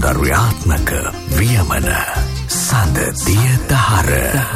සෞන්දර්යාත්මක වියමන සඳ දිය දහර.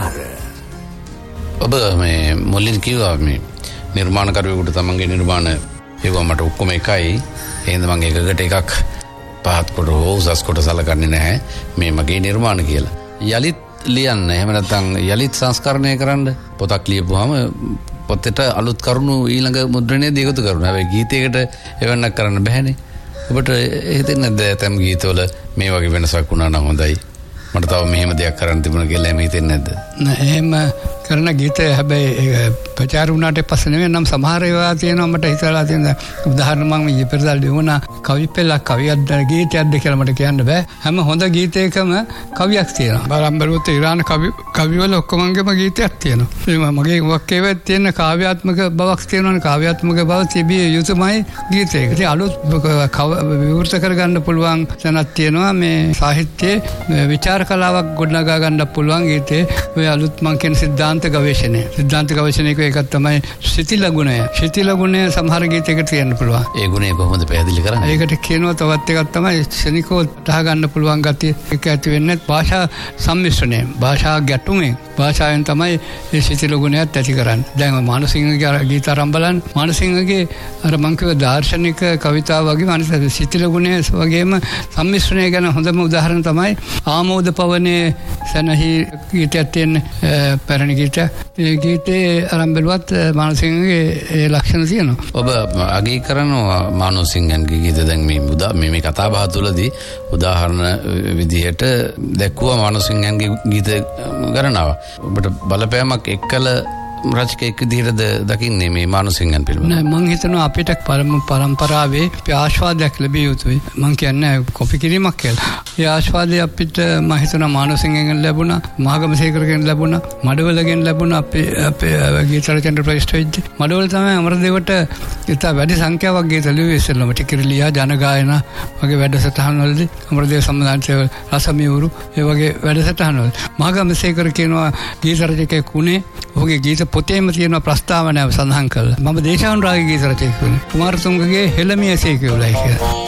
ඔබ මේ මුලින් කිව්වා මේ නිර්මාණකරුවෙකුට තමන්ගේ නිර්මාණ ඒවා මට ඔක්කොම එකයි. එහෙනම් මම එකකට එකක් පහත් කොට හෝ උසස් කොට සලකන්නේ නැහැ. මේ මගේ නිර්මාණ කියලා. යලිත් ලියන්න එහෙම නැත්නම් යලිත් සංස්කරණය කරන්න පොතක් ලියපුවාම පොතේට අලුත් කරුණු ඊළඟ මුද්‍රණයේදී එකතු කරනවා. හැබැයි ගීතයකට එවන්නක් කරන්න බෑනේ. ඔබට හිතෙන්නේ නැද්ද තම ගීතවල මේ වගේ වෙනසක් වුණා නම් හොඳයි. මට තව මෙහෙම දෙයක් කරන්න තිබුණා කියලා එහෙම හිතෙන්නේ නැද්ද? නෑ එහෙම කරන ගීත හැබැයි ප්‍රචාර වුණාට පස්සේ නෙවෙයි නම් සමහර ඒවා තියෙනවා මට හිතලා තියෙන උදාහරණ මම ඊපෙරදා ලියුණා කවි පෙළක් කවියක්ද ගීතයක්ද කියලා මට කියන්න බෑ. හැම හොඳ ගීතයකම කවියක් තියෙනවා. බලම් බැලුවොත් ඉරාන කවිවල ඔක්කොමගේම ගීතයක් තියෙනවා. මගේ වක්කේවේ තියෙන කාව්‍යාත්මක බවක් තියෙනවනේ. කාව්‍යාත්මක බව තිබිය යුතුමයි ගීතයක. ඉතින් අලුත් විවෘත කරගන්න පුළුවන් තැනක් තියෙනවා මේ සාහිත්‍යයේ විචාර කලාවක් ගොඩනගා ගන්න පුළුවන් ගීතේ. ඔය අලුත් මං කියන සිද්ධාන්ත ගවේෂණය කියව එකක් තමයි ශිතිල ගුණය. ශිතිල ගුණය සමහර ගීතයකට තියෙන්න පුළුවන්. ඒ ගුණය කොහොමද පැහැදිලි කරන්නේ? ඒකට කියනවා තවත් එකක් තමයි ශනිකව තහ ගන්න පුළුවන් ගතිය. ඒක ඇති වෙන්නේ භාෂා සම්මිශ්‍රණය. භාෂා ගැටුමේ භාෂාවෙන් තමයි මේ ශිතිල ගුණයත් ඇති කරන්නේ. දැන් මානසිංහගේ ගීත ආරම්භ බලන්න. මානසිංහගේ අර මං කියව දාර්ශනික කවිතාව වගේ අනිත් ශිතිල ගුණය වගේම සම්මිශ්‍රණය ගැන හොඳම උදාහරණ තමයි ආමෝද පවනේ සනහි ගීතයක් තියෙන පැරණි ගීත. ඒ ගීතේ ආරම්භ බලුවත් මානසිංහගේ ඒ ලක්ෂණ තියෙනවා. ඔබ අගය කරනවා මානසිංහගේ ගීත දැන් මේ කතා බහ තුළදී උදාහරණ විදිහට දැක්වුවා මානසිංහගේ ගීත ගණනාව. ඔබට බලපෑමක් එක්කල රචකයෙක් විදිහටද දකින්නේ මේ මානසිංහන් පිළිබඳව? නෑ මං හිතනවා අපිට පරම්පරාවේ ආස්වාදයක් ලැබිය යුතුයි. මං කියන්නේ කොපි කිරීමක් කියලා. ඒ ආස්වාදය අපිට මම හිතනවා මානසිංහගෙන් ලැබුණා, මහගමසේකරගෙන් ලැබුණා, මඩවලගෙන් ලැබුණා. අපේ ගීත රචන ප්‍රශ්ට වෙච්ච මඩවල තමයි අමරදේවට ඉතා වැඩි සංඛ්‍යාවක් ගීත ලියුවේ ඉස්සෙල්ලාම ටිකිරිලියා ජනගායන වගේ වැඩසටහන් වලදී අමරදේව සම්මානයේ රසමියුරු ඒ වගේ වැඩසටහන් වල මහගමසේකර කියනවා ගීත රචකයෙක් උනේ ඔහුගේ ගීත පොතේම තියෙන ප්‍රස්තාවනාව සඳහන් කළා. මම දේශානුරාගී ගීත රචකයෙක් වෙනවා. කුමාරතුංගගේ හෙළමියසේ කියලායි කියලා.